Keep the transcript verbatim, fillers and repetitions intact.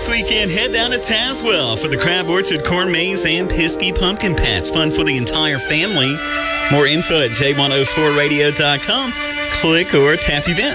This weekend, head down to Tazewell for the Crab Orchard Corn Maze and Piskey Pumpkin Patch. Fun for the entire family. More info at j one oh four radio dot com. Click or tap events.